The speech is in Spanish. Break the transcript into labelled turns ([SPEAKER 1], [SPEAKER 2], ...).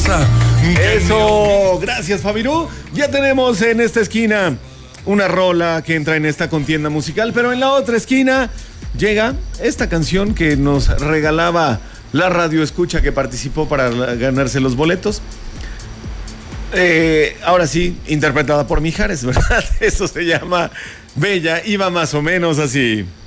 [SPEAKER 1] cosa.
[SPEAKER 2] Eso, gracias Fabirú. Ya tenemos en esta esquina una rola que entra en esta contienda musical, pero en la otra esquina llega esta canción que nos regalaba la radio escucha que participó para ganarse los boletos. Ahora sí, interpretada por Mijares, ¿verdad? Eso se llama Bella, iba más o menos así.